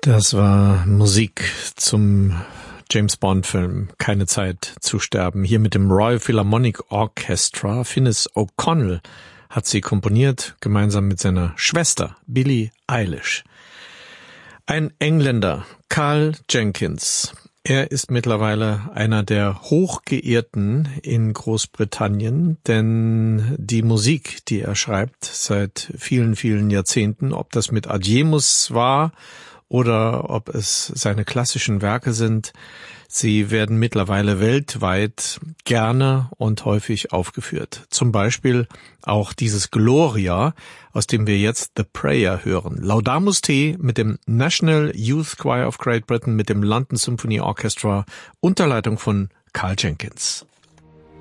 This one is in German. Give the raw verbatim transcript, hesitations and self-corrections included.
Das war Musik zum James Bond Film Keine Zeit zu sterben. Hier mit dem Royal Philharmonic Orchestra. Finis O'Connell hat sie komponiert, gemeinsam mit seiner Schwester Billie Eilish. Ein Engländer, Karl Jenkins. Er ist mittlerweile einer der Hochgeehrten in Großbritannien, denn die Musik, die er schreibt seit vielen, vielen Jahrzehnten, ob das mit Adiemus war oder ob es seine klassischen Werke sind, sie werden mittlerweile weltweit gerne und häufig aufgeführt. Zum Beispiel auch dieses Gloria, aus dem wir jetzt The Prayer hören. Laudamus Te mit dem National Youth Choir of Great Britain, mit dem London Symphony Orchestra unter Leitung von Karl Jenkins.